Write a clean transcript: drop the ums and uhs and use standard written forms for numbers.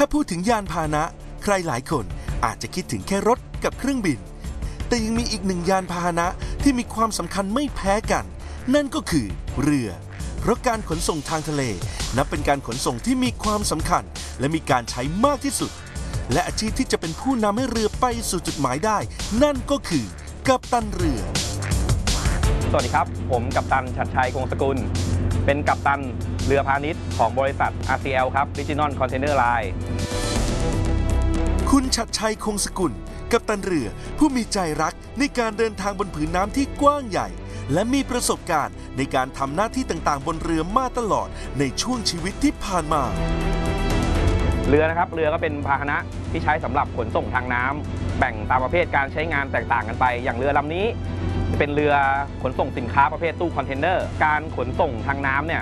ถ้าพูดถึงยานพาหนะใครหลายคนอาจจะคิดถึงแค่รถกับเครื่องบินแต่ยังมีอีกหนึ่งยานพาหนะที่มีความสำคัญไม่แพ้กันนั่นก็คือเรือเพราะการขนส่งทางทะเลนับเป็นการขนส่งที่มีความสำคัญและมีการใช้มากที่สุดและอาชีพที่จะเป็นผู้นำให้เรือไปสู่จุดหมายได้นั่นก็คือกัปตันเรือสวัสดีครับผมกัปตันชัดชัยคงสกุลเป็นกัปตันเรือพาณิชย์ของบริษัท RCL ครับ Regional Container Line คุณชัดชัยคงสกุลกัปตันเรือผู้มีใจรักในการเดินทางบนผืนน้ำที่กว้างใหญ่และมีประสบการณ์ในการทำหน้าที่ต่างๆบนเรือมาตลอดในช่วงชีวิตที่ผ่านมาเรือนะครับเรือก็เป็นพาหนะที่ใช้สำหรับขนส่งทางน้ำแบ่งตามประเภทการใช้งานแตกต่างกันไปอย่างเรือลำนี้เป็นเรือขนส่งสินค้าประเภทตู้คอนเทนเนอร์การขนส่งทางน้ำเนี่ย